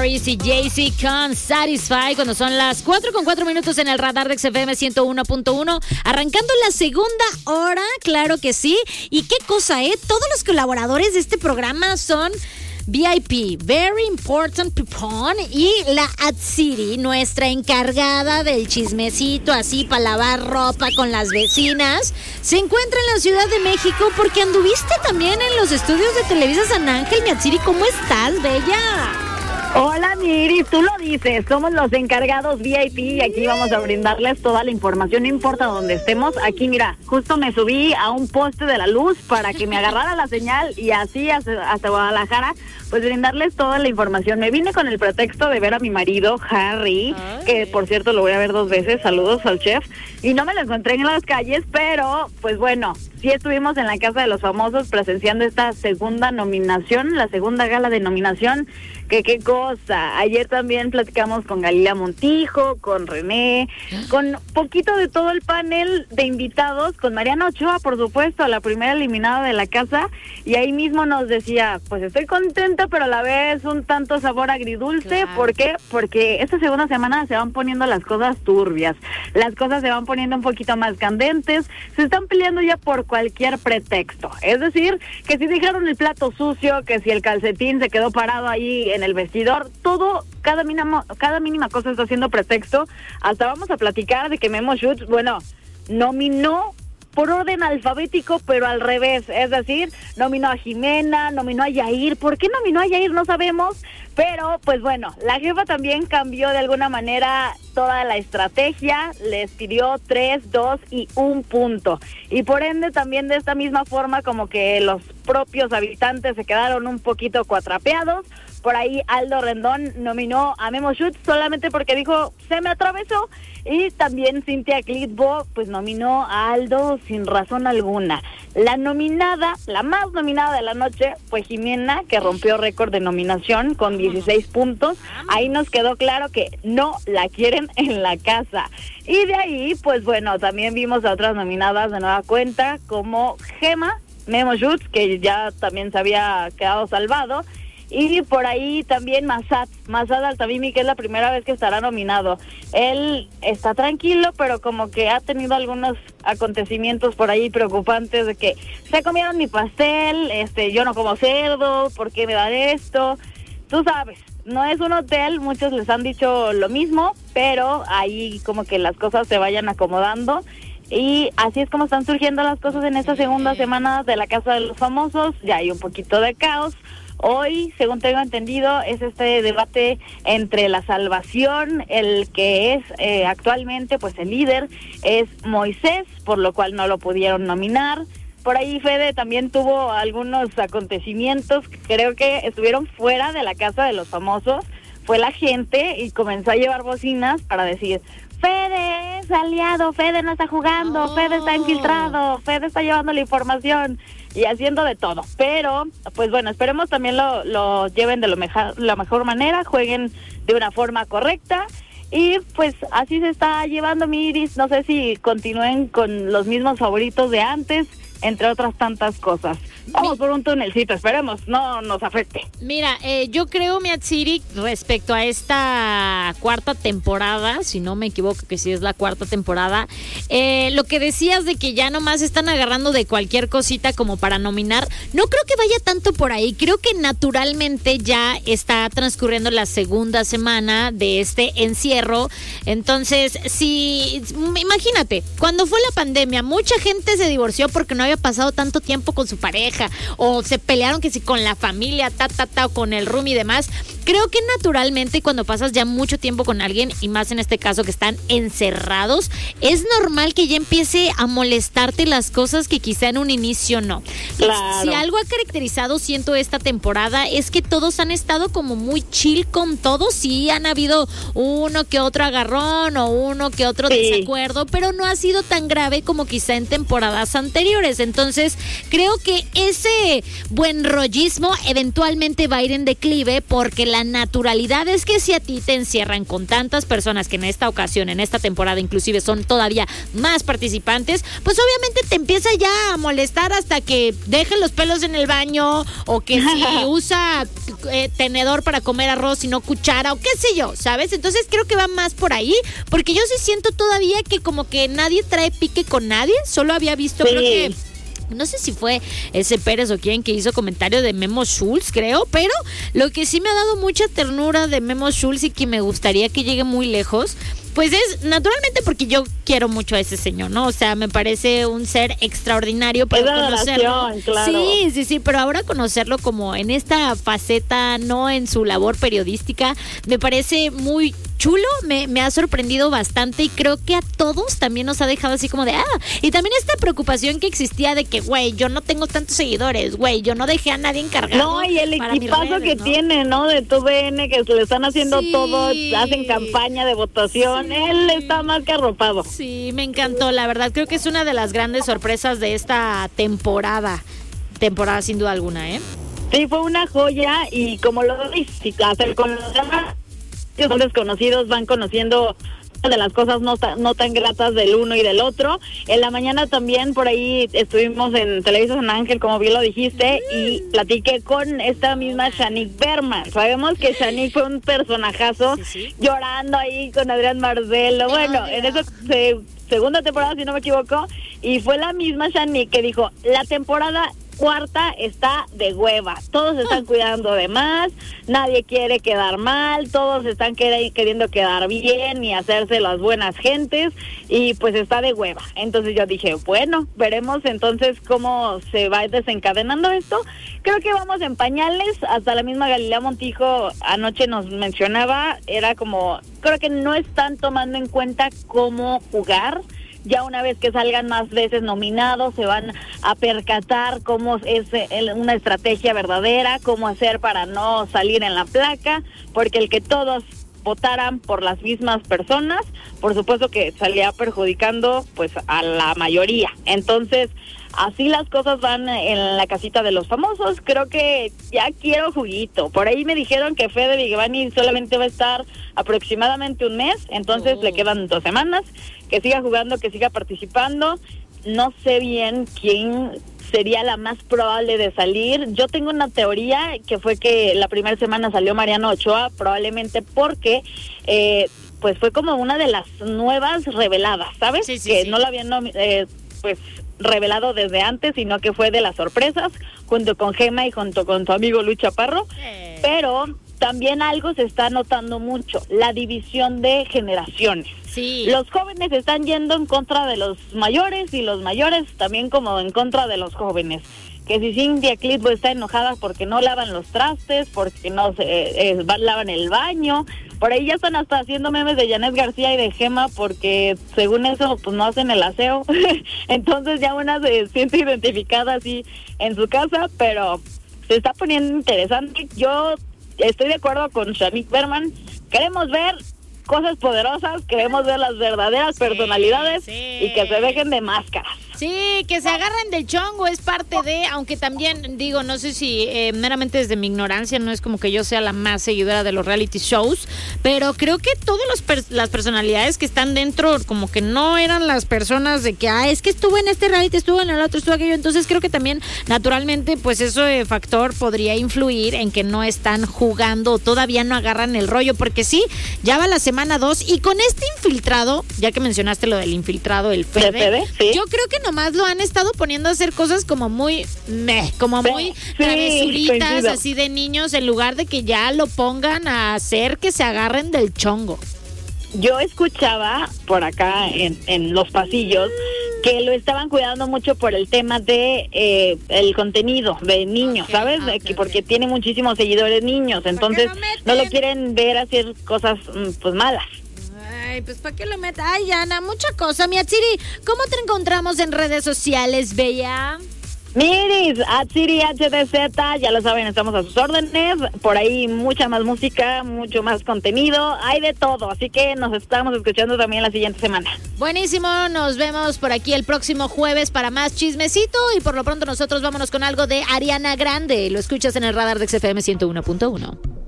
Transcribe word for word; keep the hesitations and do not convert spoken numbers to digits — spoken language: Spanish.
Harris y Jay-Z con Satisfy cuando son las cuatro con cuatro minutos en el radar de X F M ciento uno punto uno. Arrancando la segunda hora, claro que sí. Y qué cosa, ¿eh? Todos los colaboradores de este programa son V I P, Very Important People, y la Atsiri, nuestra encargada del chismecito así para lavar ropa con las vecinas, se encuentra en la Ciudad de México porque anduviste también en los estudios de Televisa San Ángel. Mi Atsiri, ¿cómo estás, bella? Hola, Miri, tú lo dices, somos los encargados V I P y aquí vamos a brindarles toda la información, no importa dónde estemos. Aquí, mira, justo me subí a un poste de la luz para que me agarrara la señal y así hasta, hasta Guadalajara, pues brindarles toda la información. Me vine con el pretexto de ver a mi marido, Harry, Ay. que por cierto lo voy a ver dos veces, saludos al chef, y no me lo encontré en las calles, pero pues bueno, sí estuvimos en la Casa de los Famosos presenciando esta segunda nominación, la segunda gala de nominación. Que qué cosa. Ayer también platicamos con Galilea Montijo, con René, con poquito de todo el panel de invitados, con Mariana Ochoa, por supuesto, la primera eliminada de la casa, y ahí mismo nos decía, pues estoy contenta, pero a la vez un tanto sabor agridulce. Claro. ¿Por qué? Porque esta segunda semana se van poniendo las cosas turbias, las cosas se van poniendo un poquito más candentes, se están peleando ya por cualquier pretexto. Es decir, que si dejaron el plato sucio, que si el calcetín se quedó parado ahí en el vestidor, todo, cada mínima, cada mínima cosa está haciendo pretexto. Hasta vamos a platicar de que Memo Schutz, bueno, nominó por orden alfabético, pero al revés, es decir, nominó a Jimena, nominó a Yair. ¿Por qué nominó a Yair? No sabemos, pero pues bueno, la jefa también cambió de alguna manera toda la estrategia, les pidió tres, dos y un punto, y por ende también de esta misma forma como que los propios habitantes se quedaron un poquito cuatrapeados. Por ahí Aldo Rendón nominó a Memo Schutz solamente porque dijo, se me atravesó, y también Cintia Clitbo pues nominó a Aldo sin razón alguna. La nominada, la más nominada de la noche fue Jimena, que rompió récord de nominación con dieciséis puntos. Ahí nos quedó claro que no la quieren en la casa. Y de ahí, pues bueno, también vimos a otras nominadas de nueva cuenta, como Gema, Memo Schutz, que ya también se había quedado salvado, y por ahí también Massad, Massad Altavimi, que es la primera vez que estará nominado. Él está tranquilo, pero como que ha tenido algunos acontecimientos por ahí preocupantes de que se comieron mi pastel, este, yo no como cerdo, ¿por qué me dan esto? Tú sabes, no es un hotel, muchos les han dicho lo mismo, pero ahí como que las cosas se vayan acomodando. Y así es como están surgiendo las cosas en esta segunda semana de la Casa de los Famosos. Ya hay un poquito de caos. Hoy, según tengo entendido, es este debate entre la salvación, el que es eh, actualmente pues el líder es Moisés, por lo cual no lo pudieron nominar. Por ahí Fede también tuvo algunos acontecimientos que creo que estuvieron fuera de la Casa de los Famosos. Fue la gente y comenzó a llevar bocinas para decir, Fede es aliado, Fede no está jugando, oh. Fede está infiltrado, Fede está llevando la información y haciendo de todo. Pero, pues bueno, esperemos también lo, lo lleven de lo mejor, la mejor manera, jueguen de una forma correcta. Y pues así se está llevando, mi Iris. No sé si continúen con los mismos favoritos de antes, entre otras tantas cosas. Vamos Mi... por un tunelcito, esperemos, no nos afecte. Mira, eh, yo creo, mi Atsiri, respecto a esta cuarta temporada, si no me equivoco que sí es la cuarta temporada, eh, lo que decías de que ya nomás están agarrando de cualquier cosita como para nominar, no creo que vaya tanto por ahí. Creo que naturalmente ya está transcurriendo la segunda semana de este encierro. Entonces, si, imagínate, cuando fue la pandemia, mucha gente se divorció porque no había pasado tanto tiempo con su pareja, o se pelearon que si con la familia, ta, ta, ta, o con el room y demás. Creo que naturalmente cuando pasas ya mucho tiempo con alguien, y más en este caso que están encerrados, es normal que ya empiece a molestarte las cosas que quizá en un inicio no. Claro. Si algo ha caracterizado, siento, esta temporada es que todos han estado como muy chill con todos. Sí han habido uno que otro agarrón o uno que otro sí. desacuerdo, pero no ha sido tan grave como quizá en temporadas anteriores. cosas. Entonces, creo que ese buen rollismo eventualmente va a ir en declive, porque la naturalidad es que si a ti te encierran con tantas personas, que en esta ocasión, en esta temporada inclusive son todavía más participantes, pues obviamente te empieza ya a molestar hasta que dejen los pelos en el baño, o que si usa eh, tenedor para comer arroz y no cuchara, o qué sé yo, ¿sabes? Entonces creo que va más por ahí, porque yo sí siento todavía que como que nadie trae pique con nadie. Solo había visto, sí. creo que no sé si fue ese Pérez o quién que hizo comentario de Memo Schultz, creo, pero lo que sí me ha dado mucha ternura de Memo Schultz y que me gustaría que llegue muy lejos, pues es naturalmente porque yo quiero mucho a ese señor, ¿no? O sea, me parece un ser extraordinario para conocerlo. Claro. Sí, sí, sí, pero ahora conocerlo como en esta faceta, no en su labor periodística, me parece muy chulo, me, me ha sorprendido bastante, y creo que a todos también nos ha dejado así como de, ah, y también esta preocupación que existía de que, güey, yo no tengo tantos seguidores, güey, yo no dejé a nadie encargado. No, y el equipazo que ¿no? tiene, ¿no? De tu V N, que le están haciendo sí. todo, hacen campaña de votación, sí. él está más que arropado. Sí, me encantó, la verdad, creo que es una de las grandes sorpresas de esta temporada, temporada sin duda alguna, ¿eh? Sí, fue una joya, y como lo dices, hacer con los demás, son desconocidos, van conociendo de las cosas no, ta, no tan gratas del uno y del otro. En la mañana también por ahí estuvimos en Televisa San Ángel, como bien lo dijiste, y platiqué con esta misma Shanique Berman. Sabemos que Shanique fue un personajazo, sí, sí. llorando ahí con Adrián Marcelo. Bueno, en esa se, segunda temporada, si no me equivoco, y fue la misma Shanique que dijo, la temporada cuarta está de hueva, todos se están cuidando de más, nadie quiere quedar mal, todos están queriendo quedar bien y hacerse las buenas gentes, y pues está de hueva. Entonces yo dije, bueno, veremos entonces cómo se va desencadenando esto. Creo que vamos en pañales, hasta la misma Galilea Montijo anoche nos mencionaba, era como, creo que no están tomando en cuenta cómo jugar. Ya una vez que salgan más veces nominados, se van a percatar cómo es una estrategia verdadera, cómo hacer para no salir en la placa, porque el que todos votaran por las mismas personas, por supuesto que salía perjudicando pues a la mayoría. Entonces, así las cosas van en la casita de los famosos. Creo que ya quiero juguito. Por ahí me dijeron que Fede Vigevani solamente va a estar aproximadamente un mes, entonces oh. le quedan dos semanas. Que siga jugando, que siga participando. No sé bien quién sería la más probable de salir. Yo tengo una teoría que fue que la primera semana salió Mariano Ochoa, probablemente porque eh, pues fue como una de las nuevas reveladas, ¿sabes? Sí, sí, que sí. no la habían eh, pues revelado desde antes, sino que fue de las sorpresas, junto con Gema y junto con tu amigo Luis Chaparro. Eh. Pero también algo se está notando mucho, la división de generaciones. Sí. Los jóvenes están yendo en contra de los mayores, y los mayores también como en contra de los jóvenes. Que si Cintia Clitbo está enojada porque no lavan los trastes, porque no se eh, eh, lavan el baño. Por ahí ya están hasta haciendo memes de Janet García y de Gema porque según eso pues no hacen el aseo. Entonces ya una se siente identificada así en su casa, pero se está poniendo interesante. Yo estoy de acuerdo con Shanique Berman. Queremos ver cosas poderosas, queremos ver las verdaderas sí, personalidades sí. y que se dejen de máscaras. Sí, que se agarren del chongo, es parte de, aunque también digo, no sé si eh, meramente desde mi ignorancia, no es como que yo sea la más seguidora de los reality shows, pero creo que todas los per- las personalidades que están dentro como que no eran las personas de que, ah, es que estuvo en este reality, estuvo en el otro, estuvo aquello, entonces creo que también naturalmente pues ese factor podría influir en que no están jugando o todavía no agarran el rollo, porque sí, ya va la semana dos y con este infiltrado, ya que mencionaste lo del infiltrado, el Fede, Fede ¿sí? yo creo que nomás lo han estado poniendo a hacer cosas como muy meh, como muy sí, travesuritas, coincido. Así de niños, en lugar de que ya lo pongan a hacer que se agarren del chongo. Yo escuchaba por acá en, en los pasillos que lo estaban cuidando mucho por el tema de eh, el contenido de niños, okay, ¿sabes? Okay, que porque okay. tiene muchísimos seguidores niños, entonces no lo quieren ver hacer cosas pues malas. Ay, pues ¿para qué lo meta? Ay, Ana, mucha cosa. Mi Atsiri, ¿cómo te encontramos en redes sociales, bella? Miris, Atsiri H D Z, ya lo saben, estamos a sus órdenes. Por ahí mucha más música, mucho más contenido, hay de todo. Así que nos estamos escuchando también la siguiente semana. Buenísimo, nos vemos por aquí el próximo jueves para más chismecito. Y por lo pronto nosotros vámonos con algo de Ariana Grande. Lo escuchas en el radar de X F M ciento uno punto uno.